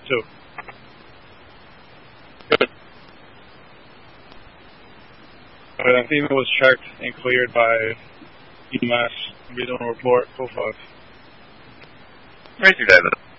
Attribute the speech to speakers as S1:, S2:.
S1: too.
S2: Good.
S1: The female was checked and cleared by EMS. Regional report, 05.
S2: Right through, David.